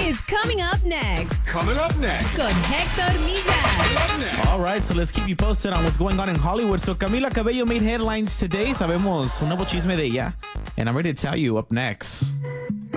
is coming up next. Coming up next. Con Héctor Millar. All right, so let's keep you posted on what's going on in Hollywood. So Camila Cabello made headlines today. Sabemos un nuevo chisme de ella. And I'm ready to tell you up next.